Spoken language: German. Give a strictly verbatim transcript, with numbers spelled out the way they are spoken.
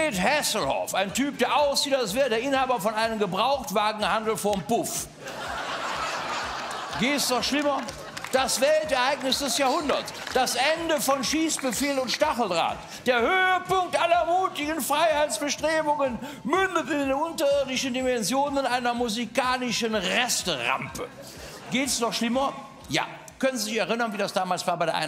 David Hasselhoff, ein Typ, der aussieht, als wäre der Inhaber von einem Gebrauchtwagenhandel vom Puff. Geht's noch schlimmer? Das Weltereignis des Jahrhunderts. Das Ende von Schießbefehl und Stacheldraht. Der Höhepunkt aller mutigen Freiheitsbestrebungen mündet in den unterirdischen Dimensionen einer musikalischen Resterampe. Geht's noch schlimmer? Ja. Können Sie sich erinnern, wie das damals war bei der